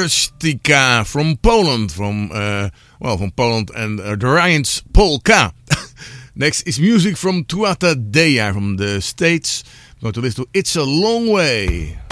Turistica from Poland, from Poland and the Ryans Polka. Next is music from Tuatha Dea from the States. I'm going to listen to It's a Long Way.